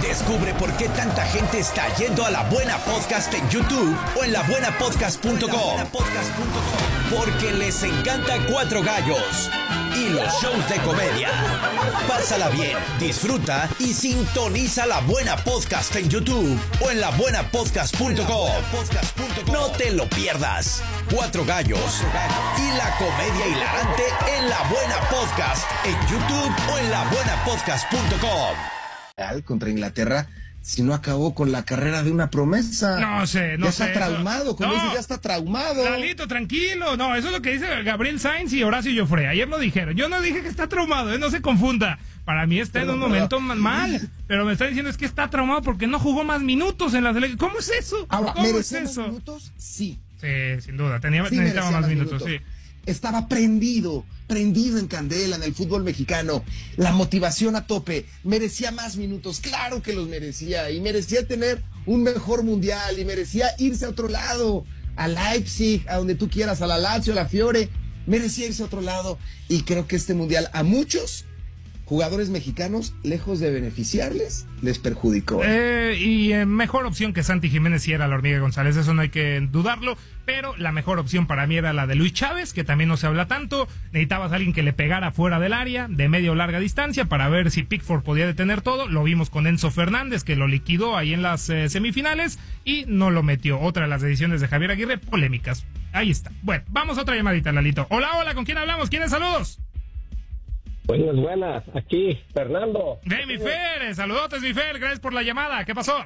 Descubre por qué tanta gente está yendo a La Buena Podcast en YouTube o en labuenapodcast.com. Porque les encanta Cuatro Gallos y los shows de comedia. Pásala bien, disfruta y sintoniza La Buena Podcast en YouTube o en labuenapodcast.com. No te lo pierdas. Cuatro Gallos y la comedia hilarante en La Buena Podcast en YouTube o en labuenapodcast.com. Contra Inglaterra, si no acabó con la carrera de una promesa. No sé. Ya está traumado, con eso ya está traumado. Lalito, tranquilo. No, eso es lo que dice Gabriel Sainz y Horacio Joffre. Ayer lo dijeron. Yo no dije que está traumado, no se confunda. Para mí está en un momento mal, pero me está diciendo es que está traumado porque no jugó más minutos en la selección. ¿Cómo es eso? Ahora, ¿Cómo es eso? eso? ¿Minutos? Sí. Sí, sin duda. Necesitaba más minutos, sí. Estaba prendido en candela en el fútbol mexicano, la motivación a tope, merecía más minutos, claro que los merecía, y merecía tener un mejor mundial, y merecía irse a otro lado, a Leipzig, a donde tú quieras, a la Lazio, a la Fiore, merecía irse a otro lado, y creo que este mundial a muchos jugadores mexicanos, lejos de beneficiarles, les perjudicó. Mejor opción que Santi Jiménez sí era la Hormiga González, eso no hay que dudarlo, pero la mejor opción para mí era la de Luis Chávez, que también no se habla tanto. Necesitabas a alguien que le pegara fuera del área, de media o larga distancia, para ver si Pickford podía detener todo. Lo vimos con Enzo Fernández, que lo liquidó ahí en las semifinales y no lo metió. Otra de las decisiones de Javier Aguirre, polémicas. Ahí está. Bueno, vamos a otra llamadita, Lalito. Hola, ¿con quién hablamos? ¿Quiénes saludos? Buenas, aquí, Fernando. Mi Fer, saludotes, mi Fer, gracias por la llamada, ¿qué pasó?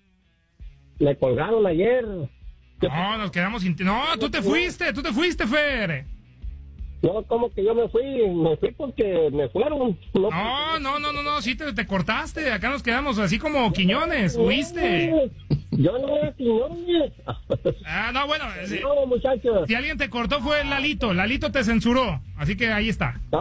Me colgaron ayer. No, nos quedamos sin... No, tú te fuiste, Fer. No, como que yo me fui porque me fueron. No, sí te cortaste, acá nos quedamos así como Quiñones, huiste. Yo no era Quiñones. No, bueno. No, muchachos. Si alguien te cortó fue Lalito te censuró, así que ahí está. No,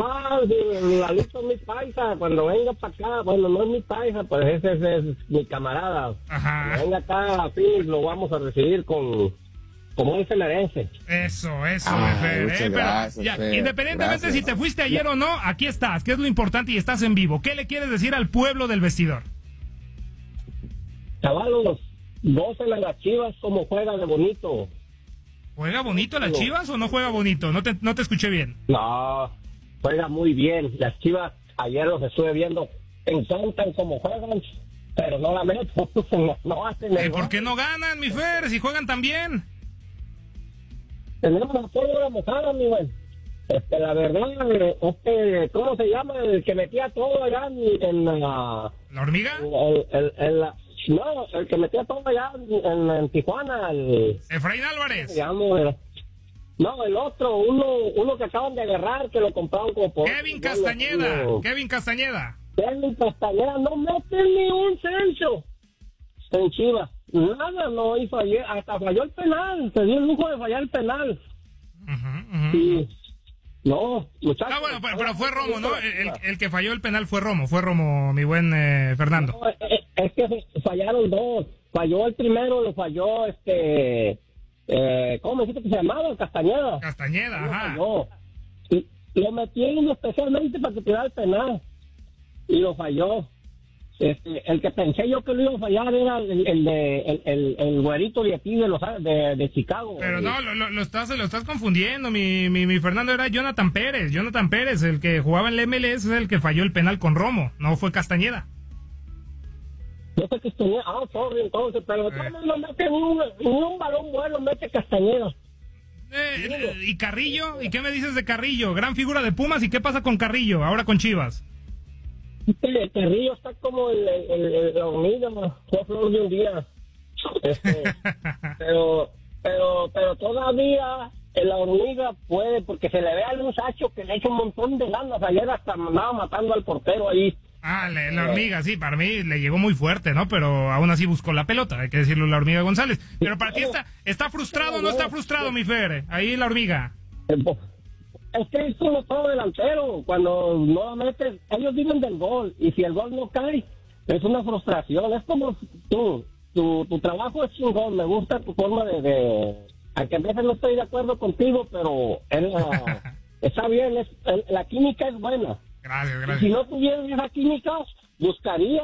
Lalito es mi paisa, cuando venga para acá, bueno, no es mi paisa, pues ese es mi camarada. Ajá. Cuando venga acá a Phoenix lo vamos a recibir como un cenarense. Eso, Fer. Gracias, ya, Fer, independientemente gracias. si te fuiste ayer o no, aquí estás, que es lo importante y estás en vivo. ¿Qué le quieres decir al pueblo del vestidor? Chavalos, gócen a las Chivas como juega de bonito. ¿Juega bonito las Chivas o no juega bonito? No te escuché bien. No, juega muy bien. Las Chivas, ayer los estuve viendo, encantan como juegan, pero no la meto, no hacen el ¿Por qué no ganan, mi Fer, si juegan tan bien? Tenemos la pólvora mojada, mi güey. La verdad, ¿cómo se llama? El que metía todo allá en la... ¿La hormiga? No, el que metía todo allá en Tijuana. Efraín Álvarez. No, el otro, uno que acaban de agarrar, que lo compraron como por... Kevin Castañeda. Kevin Castañeda no mete ni un censo en Chivas. Nada no hizo ayer, hasta falló el penal, se dio el lujo de fallar el penal. Sí. No, muchachos. Bueno, pero fue Romo, ¿no? El que falló el penal fue Romo, mi buen Fernando. No, es que fallaron dos. Falló el primero, lo falló ¿cómo me dijiste que se llamaba? Castañeda, ajá. Falló. Y lo metieron especialmente para que tirara el penal y lo falló. El que pensé yo que lo iba a fallar era el güerito de aquí de Chicago. Pero no, lo estás confundiendo, mi Fernando, era Jonathan Pérez, el que jugaba en la MLS, es el que falló el penal con Romo, no fue Castañeda. Yo sé que Castañeda, sorry, entonces, pero no mete un balón bueno, mete Castañeda. ¿Y Carrillo? ¿Y qué me dices de Carrillo? Gran figura de Pumas, ¿y qué pasa con Carrillo, ahora con Chivas? Carrillo está como la hormiga, fue flor de un día. Pero todavía la hormiga puede, porque se le ve al muchacho que le echa un montón de ganas. Ayer hasta andaba matando al portero ahí. La hormiga, sí, para mí le llegó muy fuerte, ¿no? Pero aún así buscó la pelota, hay que decirlo, la hormiga González. Pero para ti ¿está frustrado o no está frustrado, mi Fer? Ahí la hormiga. Es que es como todo delantero, cuando no metes, ellos viven del gol, y si el gol no cae, es una frustración. Es como tu trabajo es chingón, me gusta tu forma aunque a veces no estoy de acuerdo contigo, pero está bien, la química es buena. Gracias. Y si no tuvieras esa química, buscaría